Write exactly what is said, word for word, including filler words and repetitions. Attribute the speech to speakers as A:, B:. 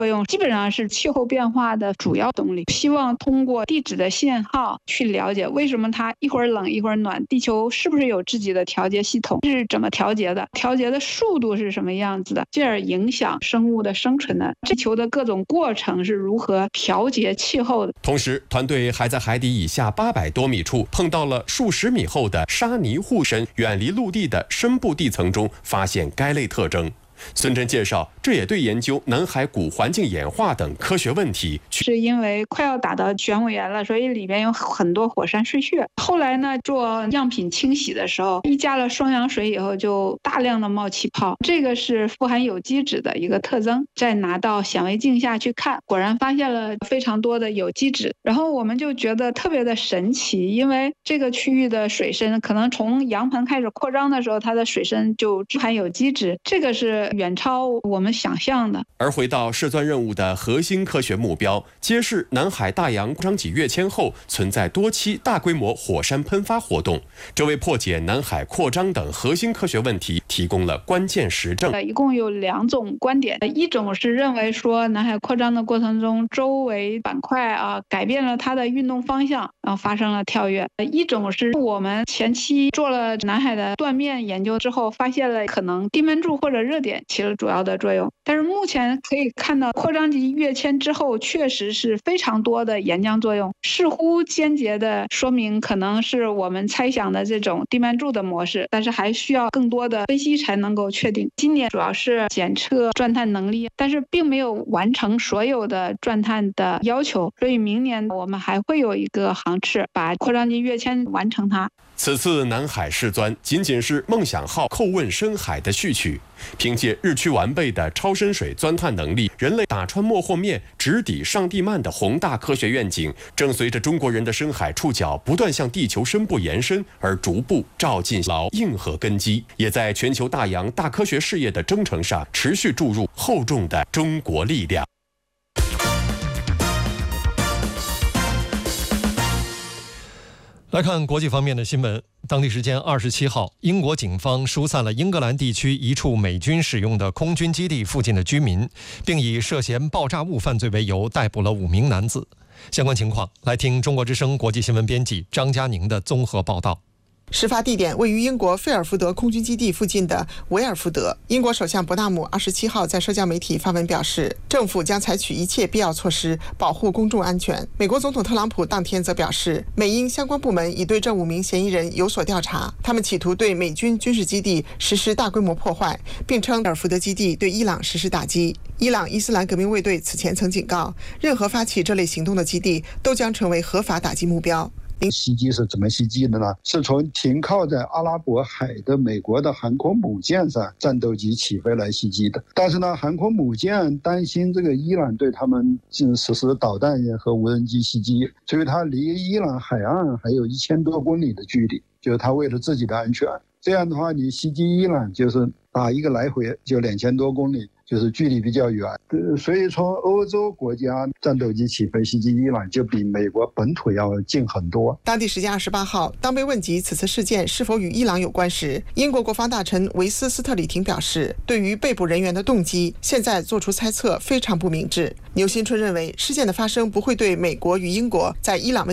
A: 作用基本上是气候变化的主要动力。希望通过地质的信号去了解为什么它一会儿冷一会儿暖，地球是不是有自己的调节系统，是怎么调节的，调节的速度是什么样子的，进而影响生物的生存的，地球的各种过程是如何调节气候的。
B: 同时，团队还在海底以下八百多米处碰到了数十米厚的沙泥护身，远离陆地的深部地层中发现该类特征。孙真介绍，这也对研究南海古环境演化等科学问题，
A: 是因为快要达到玄武岩了，所以里边有很多火山碎屑。后来呢，做样品清洗的时候，一加了双氧水以后，就大量的冒气泡，这个是富含有机质的一个特征。再拿到显微镜下去看，果然发现了非常多的有机质。然后我们就觉得特别的神奇，因为这个区域的水深可能从洋盆开始扩张的时候，它的水深就含有机质，这个是远超我们想象的。
B: 而回到试钻任务的核心科学目标，揭示南海大洋扩张脊跃迁后存在多期大规模火山喷发活动，这为破解南海扩张等核心科学问题提供了关键实证。
A: 一共有两种观点，一种是认为说南海扩张的过程中，周围板块啊改变了它的运动方向，然后发生了跳跃；一种是我们前期做了南海的断面研究之后，发现了可能地幔柱或者热点起了主要的作用。但是目前可以看到，扩张级跃迁之后确实是非常多的岩浆作用，似乎间接的说明可能是我们猜想的这种地幔柱的模式，但是还需要更多的分析才能够确定。今年主要是检测钻探能力，但是并没有完成所有的钻探的要求，所以明年我们还会有一个航次把扩张级跃迁完成它。
B: 此次南海试钻仅仅是梦想号叩问深海的序曲，凭借日趋完备的超深水钻探能力，人类打穿漠或面直抵上地幔的宏大科学愿景，正随着中国人的深海触角不断向地球深部延伸而逐步照进牢硬核根基，也在全球大洋大科学事业的征程上持续注入厚重的中国力量。
C: 来看国际方面的新闻。当地时间二十七号，英国警方疏散了英格兰地区一处美军使用的空军基地附近的居民，并以涉嫌爆炸物犯罪为由逮捕了五名男子。相关情况，来听中国之声国际新闻编辑张佳宁的综合报道。
D: 事发地点位于英国费尔福德空军基地附近的维尔福德。英国首相伯纳姆二十七号在社交媒体发文表示，政府将采取一切必要措施保护公众安全。美国总统特朗普当天则表示，美英相关部门已对这五名嫌疑人有所调查，他们企图对美军军事基地实施大规模破坏，并称维尔福德基地对伊朗实施打击。伊朗伊斯兰革命卫队此前曾警告，任何发起这类行动的基地都将成为合法打击目标。
E: 袭击是怎么袭击的呢？是从停靠在阿拉伯海的美国的航空母舰上战斗机起飞来袭击的。但是呢，航空母舰担心这个伊朗对他们实施导弹和无人机袭击，所以它离伊朗海岸还有一千多公里的距离，就是它为了自己的安全。这样的话，你袭击伊朗就是打一个来回就两千多公里，就是距离比较远，所以从欧洲国家战斗机起飞袭击伊朗就比美国本土要近很多。
D: 当地时间二十八号，当被问及此次事件是否与伊朗有关时，英国国防大臣维斯斯特里廷表示，对于被捕人员的动机，现在做出猜测非常不明智。牛新春认为，事件的发生不会对美国与英国在伊朗问